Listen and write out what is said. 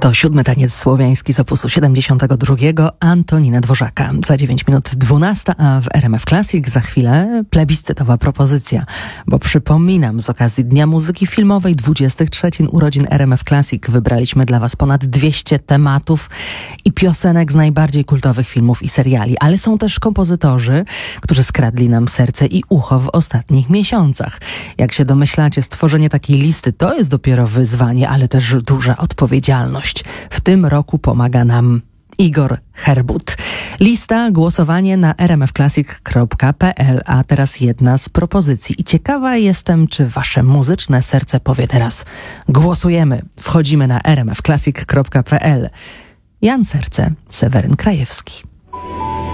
To 7. taniec słowiański z opusu 72. Antonina Dworzaka. Za 9 minut 12, a w RMF Classic za chwilę plebiscytowa propozycja. Bo przypominam, z okazji Dnia Muzyki Filmowej 23 urodzin RMF Classic wybraliśmy dla Was ponad 200 tematów i piosenek z najbardziej kultowych filmów i seriali. Ale są też kompozytorzy, którzy skradli nam serce i ucho w ostatnich miesiącach. Jak się domyślacie, stworzenie takiej listy to jest dopiero wyzwanie, ale też duża odpowiedzialność. W tym roku pomaga nam Igor Herbut. Lista, głosowanie na rmfclassic.pl, a teraz jedna z propozycji. I ciekawa jestem, czy wasze muzyczne serce powie teraz: głosujemy, wchodzimy na rmfclassic.pl. Jan Serce, Seweryn Krajewski.